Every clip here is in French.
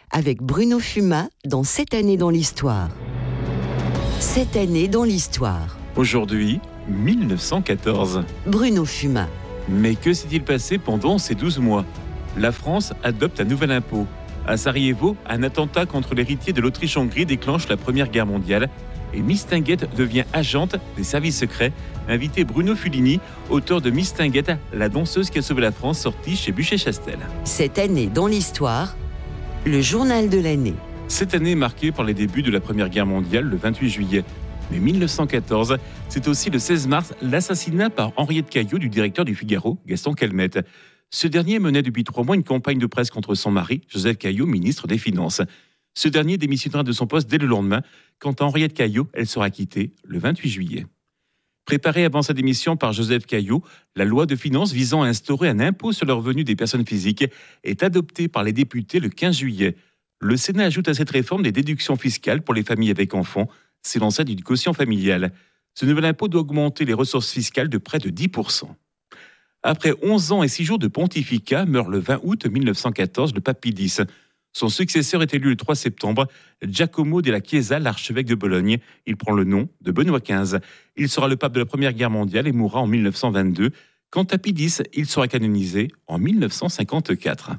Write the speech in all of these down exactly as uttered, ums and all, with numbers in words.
avec Bruno Fumat dans Cette année dans l'histoire. Cette année dans l'histoire. Aujourd'hui, mille neuf cent quatorze. Bruno Fumat. Mais que s'est-il passé pendant ces douze mois ? La France adopte un nouvel impôt. À Sarajevo, un attentat contre l'héritier de l'Autriche-Hongrie déclenche la Première Guerre mondiale et Mistinguett devient agente des services secrets. Invité Bruno Fulini, auteur de Mistinguett, la danseuse qui a sauvé la France, sorti chez Buchet-Chastel. Cette année dans l'histoire, le journal de l'année. Cette année est marquée par les débuts de la Première Guerre mondiale, le vingt-huit juillet. Mais mille neuf cent quatorze, c'est aussi le seize mars, l'assassinat par Henriette Caillot du directeur du Figaro, Gaston Calmette. Ce dernier menait depuis trois mois une campagne de presse contre son mari, Joseph Caillot, ministre des Finances. Ce dernier démissionnera de son poste dès le lendemain. Quant à Henriette Caillot, elle sera quittée le vingt-huit juillet. Préparée avant sa démission par Joseph Caillot, la loi de finances visant à instaurer un impôt sur le revenu des personnes physiques est adoptée par les députés le quinze juillet. Le Sénat ajoute à cette réforme des déductions fiscales pour les familles avec enfants. C'est l'ancêtre du quotient familial. Ce nouvel impôt doit augmenter les ressources fiscales de près de dix pour cent. Après onze ans et six jours de pontificat, meurt le vingt août mille neuf cent quatorze le pape Pie X. Son successeur est élu le trois septembre, Giacomo della Chiesa, l'archevêque de Bologne. Il prend le nom de Benoît quinze. Il sera le pape de la Première Guerre mondiale et mourra en mille neuf cent vingt-deux. Quant à Pie X, il sera canonisé en mille neuf cent cinquante-quatre.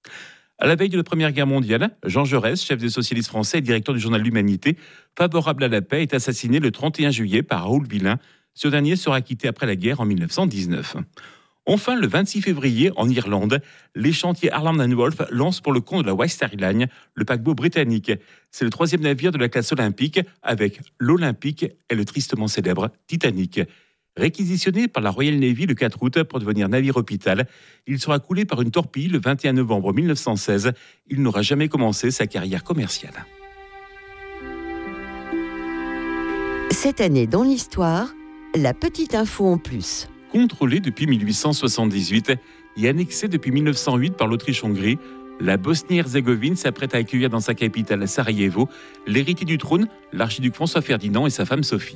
À la veille de la Première Guerre mondiale, Jean Jaurès, chef des socialistes français et directeur du journal L'Humanité, favorable à la paix, est assassiné le trente et un juillet par Raoul Villain. Ce dernier sera quitté après la guerre en mille neuf cent dix-neuf. Enfin, le vingt-six février, en Irlande, les chantiers Harland and Wolff lancent pour le compte de la White Star Line le paquebot britannique. C'est le troisième navire de la classe olympique avec l'Olympique et le tristement célèbre Titanic. Réquisitionné par la Royal Navy le quatre août pour devenir navire-hôpital, il sera coulé par une torpille le vingt et un novembre mille neuf cent seize. Il n'aura jamais commencé sa carrière commerciale. Cette année dans l'histoire, la petite info en plus. Contrôlée depuis mille huit cent soixante-dix-huit et annexée depuis mille neuf cent huit par l'Autriche-Hongrie, la Bosnie-Herzégovine s'apprête à accueillir dans sa capitale Sarajevo l'héritier du trône, l'archiduc François-Ferdinand et sa femme Sophie.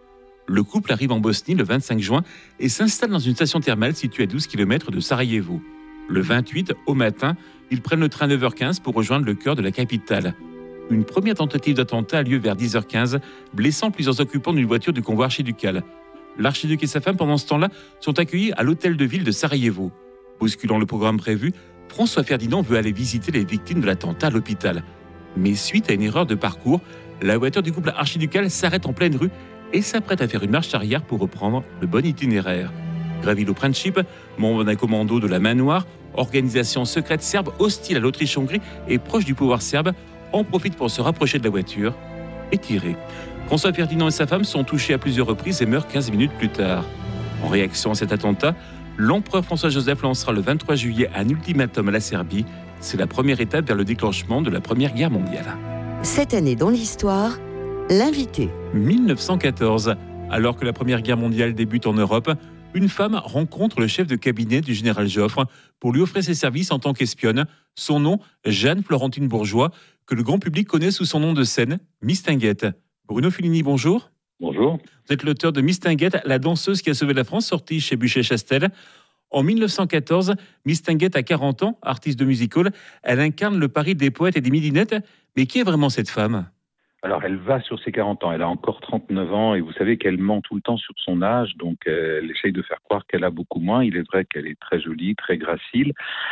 Le couple arrive en Bosnie le vingt-cinq juin et s'installe dans une station thermale située à douze kilomètres de Sarajevo. Le vingt-huit, au matin, ils prennent le train neuf heures quinze pour rejoindre le cœur de la capitale. Une première tentative d'attentat a lieu vers dix heures quinze, blessant plusieurs occupants d'une voiture du convoi archiducal. L'archiduc et sa femme, pendant ce temps-là, sont accueillis à l'hôtel de ville de Sarajevo. Bousculant le programme prévu, François Ferdinand veut aller visiter les victimes de l'attentat à l'hôpital. Mais suite à une erreur de parcours, la voiture du couple archiducal s'arrête en pleine rue et s'apprête à faire une marche arrière pour reprendre le bon itinéraire. Gravilo Princip, membre d'un commando de la Main Noire, organisation secrète serbe hostile à l'Autriche-Hongrie et proche du pouvoir serbe, en profite pour se rapprocher de la voiture et tirer. François Ferdinand et sa femme sont touchés à plusieurs reprises et meurent quinze minutes plus tard. En réaction à cet attentat, l'empereur François-Joseph lancera le vingt-trois juillet un ultimatum à la Serbie. C'est la première étape vers le déclenchement de la Première Guerre mondiale. Cette année dans l'histoire, l'invité. mille neuf cent quatorze. Alors que la Première Guerre mondiale débute en Europe, une femme rencontre le chef de cabinet du général Joffre pour lui offrir ses services en tant qu'espionne. Son nom, Jeanne Florentine Bourgeois, que le grand public connaît sous son nom de scène, Mistinguett. Bruno Fulini, bonjour. Bonjour. Vous êtes l'auteur de Mistinguett, la danseuse qui a sauvé la France, sortie chez Buchet-Chastel. En mille neuf cent quatorze, Mistinguett a quarante ans, artiste de music-hall. Elle incarne le Paris des poètes et des midinettes. Mais qui est vraiment cette femme ? Alors, elle va sur ses quarante ans. Elle a encore trente-neuf ans et vous savez qu'elle ment tout le temps sur son âge. Donc, euh, elle essaye de faire croire qu'elle a beaucoup moins. Il est vrai qu'elle est très jolie, très gracile.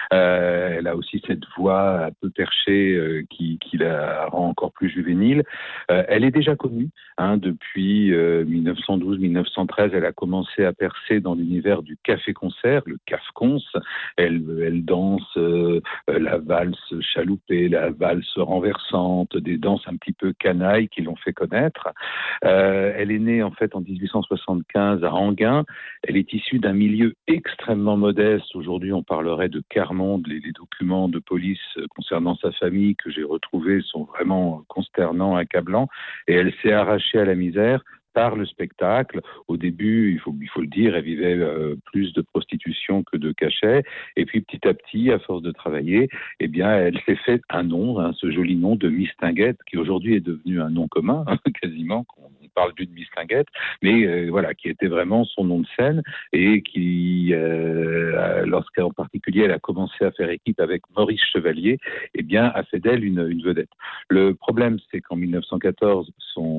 Euh, elle a aussi cette voix un peu perchée euh, qui, qui la rend encore plus juvénile. Euh, elle est déjà connue hein, depuis euh, mille neuf cent douze mille neuf cent treize. Elle a commencé à percer dans l'univers du café-concert, le cafcons. Elle, elle danse euh, la valse chaloupée, la valse renversante, des danses un petit peu canailles qui l'ont fait connaître. Euh, elle est née en fait en dix-huit cent soixante-quinze à Enghien. Elle est issue d'un milieu extrêmement modeste. Aujourd'hui, on parlerait de quart-monde. Les, les documents de police concernant sa famille que j'ai retrouvés sont vraiment consternants, accablants. Et elle s'est arrachée à la misère par le spectacle. Au début, il faut, il faut le dire, elle vivait euh, plus de prostitution que de cachet. Et puis petit à petit, à force de travailler, eh bien, elle s'est fait un nom, hein, ce joli nom de Mistinguett, qui aujourd'hui est devenu un nom commun, hein, quasiment, qu'on parle d'une Mistinguett, mais euh, voilà, qui était vraiment son nom de scène et qui, euh, lorsqu'en particulier elle a commencé à faire équipe avec Maurice Chevalier, eh bien, a fait d'elle une, une vedette. Le problème, c'est qu'en mille neuf cent quatorze,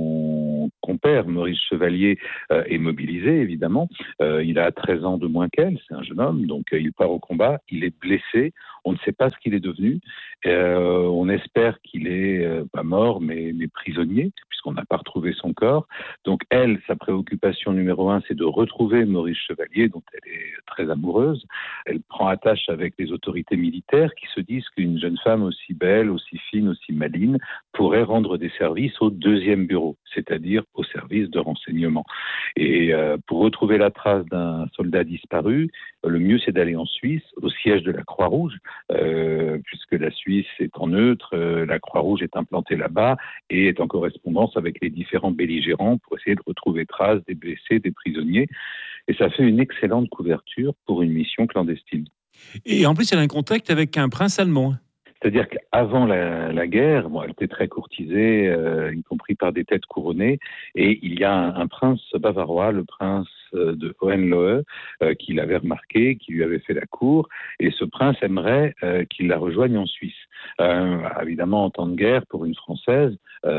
son compère, Maurice Chevalier, euh, est mobilisé, évidemment. Euh, il a treize ans de moins qu'elle, c'est un jeune homme, donc euh, il part au combat, il est blessé, on ne sait pas ce qu'il est devenu. Euh, on espère qu'il est euh, pas mort, mais, mais prisonnier, puisqu'on n'a pas retrouvé son corps. Donc elle, sa préoccupation numéro un, c'est de retrouver Maurice Chevalier, dont elle est très amoureuse. Elle prend attache avec les autorités militaires qui se disent qu'une jeune femme aussi belle, aussi fine, aussi maligne, pourrait rendre des services au deuxième bureau, c'est-à-dire au service de renseignement. Et euh, pour retrouver la trace d'un soldat disparu, le mieux c'est d'aller en Suisse, au siège de la Croix-Rouge, euh, puisque la Suisse est en neutre, euh, la Croix-Rouge est implantée là-bas et est en correspondance avec les différents belligérants pour essayer de retrouver trace des blessés, des prisonniers. Et ça fait une excellente couverture pour une mission clandestine. Et en plus, elle a un contact avec un prince allemand. C'est-à-dire qu'avant la, la guerre, bon, elle était très courtisée, euh, y compris par des têtes couronnées, et il y a un, un prince bavarois, le prince de Hohenlohe, euh, qui l'avait remarqué, qui lui avait fait la cour, et ce prince aimerait euh, qu'il la rejoigne en Suisse. Euh, évidemment, en temps de guerre, pour une Française,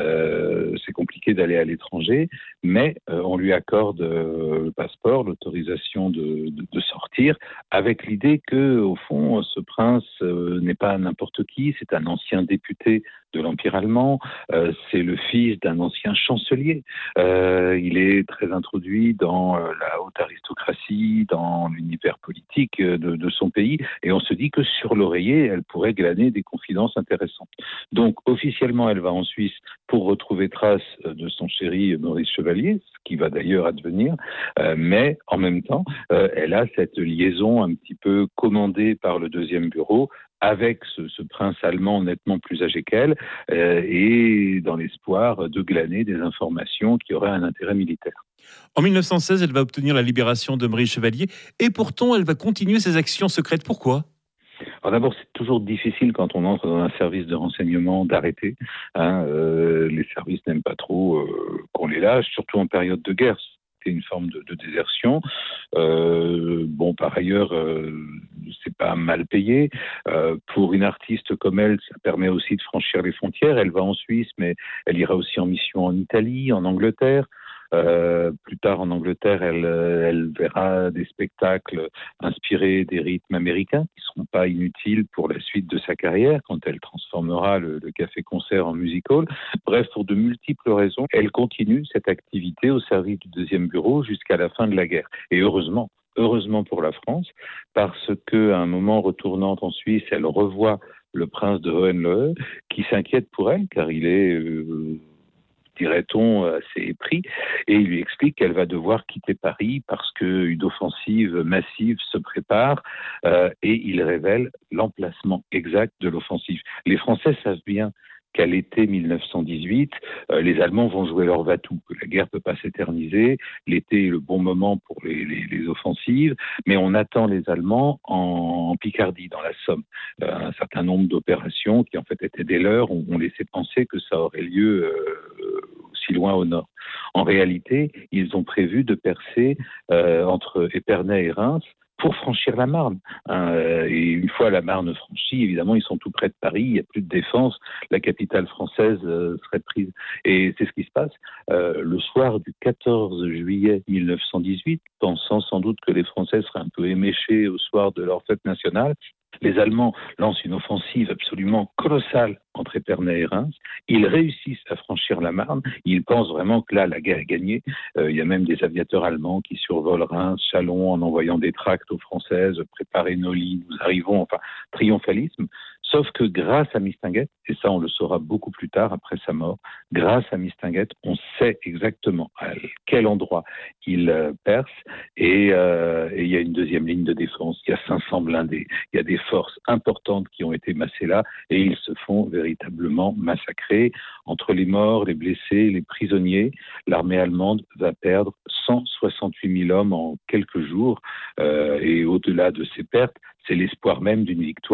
euh, c'est compliqué d'aller à l'étranger, mais euh, on lui accorde euh, le passeport, l'autorisation de, de, de sortir, avec l'idée que, au fond, ce prince euh, n'est pas n'importe qui, c'est un ancien député de l'Empire allemand, euh, c'est le fils d'un ancien chancelier. Euh, il est très introduit dans euh, la haute aristocratie, dans l'univers politique de, de son pays, et on se dit que sur l'oreiller, elle pourrait glaner des confidences intéressantes. Donc, officiellement, elle va en Suisse pour retrouver trace de son chéri Maurice Chevalier, ce qui va d'ailleurs advenir, euh, mais en même temps, euh, elle a cette liaison un petit peu commandée par le deuxième bureau avec ce, ce prince allemand nettement plus âgé qu'elle, euh, et dans l'espoir de glaner des informations qui auraient un intérêt militaire. En mille neuf cent seize, elle va obtenir la libération de Maurice Chevalier, et pourtant, elle va continuer ses actions secrètes. Pourquoi ? Alors d'abord, c'est toujours difficile quand on entre dans un service de renseignement d'arrêter. Hein, euh, les services n'aiment pas trop euh, qu'on les lâche, surtout en période de guerre. C'est une forme de, de désertion. Euh, bon, par ailleurs, euh, c'est pas mal payé. Euh, pour une artiste comme elle, ça permet aussi de franchir les frontières. Elle va en Suisse, mais elle ira aussi en mission en Italie, en Angleterre. Euh, plus tard en Angleterre, elle, elle verra des spectacles inspirés des rythmes américains qui ne seront pas inutiles pour la suite de sa carrière quand elle transformera le, le café-concert en music-hall. Bref, pour de multiples raisons, elle continue cette activité au service du deuxième bureau jusqu'à la fin de la guerre. Et heureusement, heureusement pour la France, parce qu'à un moment retournant en Suisse, elle revoit le prince de Hohenlohe qui s'inquiète pour elle car il est... Euh, dirait-on, assez épris, et il lui explique qu'elle va devoir quitter Paris parce qu'une offensive massive se prépare, euh, et il révèle l'emplacement exact de l'offensive. Les Français savent bien qu'à l'été mille neuf cent dix-huit, euh, les Allemands vont jouer leur va-tout, que la guerre ne peut pas s'éterniser, l'été est le bon moment pour les, les, les offensives, mais on attend les Allemands en, en Picardie, dans la Somme. Euh, un certain nombre d'opérations qui en fait étaient des leurs, ont, ont laissé penser que ça aurait lieu euh, aussi loin au nord. En réalité, ils ont prévu de percer euh, entre Épernay et Reims pour franchir la Marne. Euh, et une fois la Marne franchie, évidemment, ils sont tout près de Paris, il n'y a plus de défense, la capitale française euh, serait prise. Et c'est ce qui se passe. Euh, le soir du quatorze juillet mille neuf cent dix-huit, pensant sans doute que les Français seraient un peu éméchés au soir de leur fête nationale, les Allemands lancent une offensive absolument colossale entre Épernay et Reims. Ils réussissent à franchir la Marne. Ils pensent vraiment que là, la guerre est gagnée. Euh, il y a même des aviateurs allemands qui survolent Reims, Châlons, en envoyant des tracts aux Françaises, préparez nos lits, nous arrivons, enfin, triomphalisme. Sauf que grâce à Mistinguett, et ça on le saura beaucoup plus tard après sa mort, grâce à Mistinguett, on sait exactement à quel endroit il euh, perce, et, euh, et il y a une deuxième ligne de défense, il y a cinq cents blindés, il y a des forces importantes qui ont été massées là, et ils se font véritablement massacrer. Entre les morts, les blessés, les prisonniers, l'armée allemande va perdre cent soixante-huit mille hommes en quelques jours, euh, et au-delà de ces pertes, c'est l'espoir même d'une victoire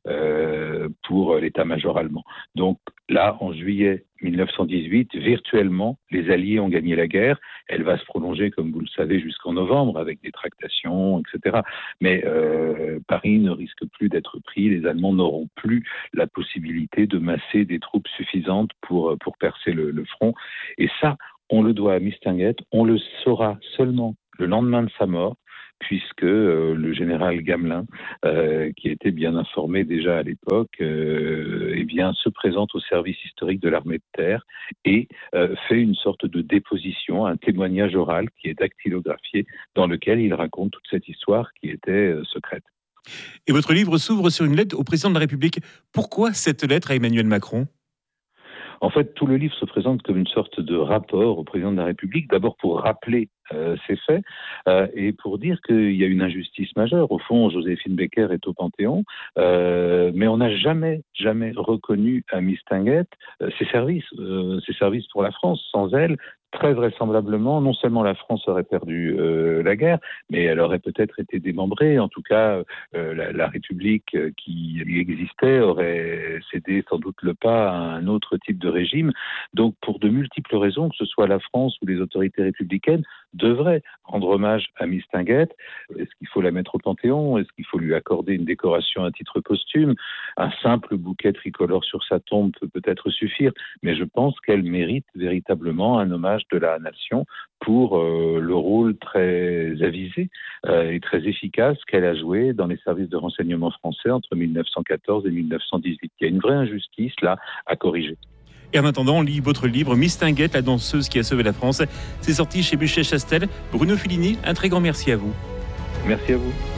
euh, pour l'état-major allemand. Donc là, en juillet mille neuf cent dix-huit, virtuellement, les Alliés ont gagné la guerre. Elle va se prolonger, comme vous le savez, jusqu'en novembre, avec des tractations, et cetera. Mais euh, Paris ne risque plus d'être pris. Les Allemands n'auront plus la possibilité de masser des troupes suffisantes pour, pour percer le, le front. Et ça, on le doit à Mistinguett. On le saura seulement le lendemain de sa mort, puisque euh, le général Gamelin, euh, qui était bien informé déjà à l'époque, euh, eh bien, se présente au service historique de l'armée de terre et euh, fait une sorte de déposition, un témoignage oral qui est dactylographié, dans lequel il raconte toute cette histoire qui était euh, secrète. Et votre livre s'ouvre sur une lettre au président de la République. Pourquoi cette lettre à Emmanuel Macron ? En fait, tout le livre se présente comme une sorte de rapport au président de la République, d'abord pour rappeler euh, ces faits euh, et pour dire qu'il y a une injustice majeure. Au fond, Joséphine Baker est au Panthéon, euh, mais on n'a jamais, jamais reconnu à Mistinguett euh, ses services, euh, ses services pour la France. Sans elle, très vraisemblablement, non seulement la France aurait perdu euh, la guerre, mais elle aurait peut-être été démembrée. En tout cas, euh, la, la République qui existait aurait cédé sans doute le pas à un autre type de régime. Donc, pour de multiples raisons, que ce soit la France ou les autorités républicaines, devraient rendre hommage à Mistinguett. Est-ce qu'il faut la mettre au Panthéon ? Est-ce qu'il faut lui accorder une décoration à titre posthume ? Un simple bouquet tricolore sur sa tombe peut peut-être suffire, mais je pense qu'elle mérite véritablement un hommage de la nation pour euh, le rôle très avisé euh, et très efficace qu'elle a joué dans les services de renseignement français entre mille neuf cent quatorze et mille neuf cent dix-huit. Il y a une vraie injustice là à corriger. Et en attendant, on lit votre livre Mistinguett, la danseuse qui a sauvé la France. C'est sorti chez Buchet-Chastel. Bruno Fellini, un très grand merci à vous. Merci à vous.